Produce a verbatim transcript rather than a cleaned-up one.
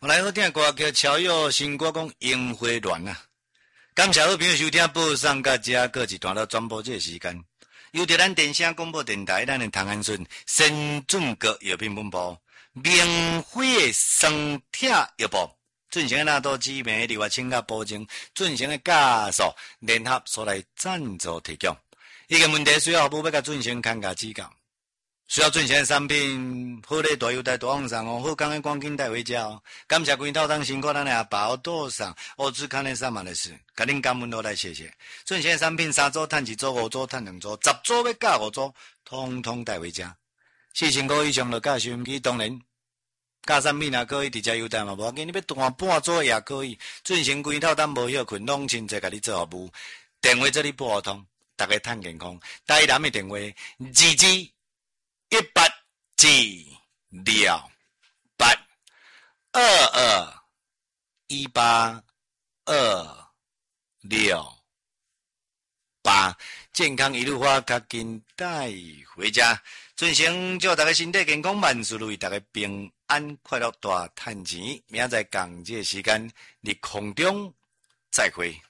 来好听歌曲，超越新歌讲樱花乱啊！感谢好朋友收听报上甲遮各一段到转播这个时间。由着咱电声广播电台，咱的唐安顺新准国药品本部明辉生铁药部进行纳多知名的外请甲保证进行的加速联合所来赞助提供。一个问题需要服务要甲进行看价指教。需要进行的产品，好咧大优待大放送哦，好讲的赶紧带回家哦。感谢规套当辛苦咱的阿爸哦，多上我只看的三万的事，甲恁感恩都来谢谢。进行的产品三组趁一组，五组趁两组，十组要加五组，通通带回家。四千块以上就加收音机，当然加产品也可以直接优待嘛，无要紧，你要换半组也可以。进行规套当无休困，拢亲自甲你做服务。电话这里拨通，大家趁健康。台南的电话二二。一八二六八二二一八二六八，健康一路花，较紧带回家。进行祝大家身体健康，万事如意，大家平安快乐，大赚钱。明仔载同这个时间，日空中再会。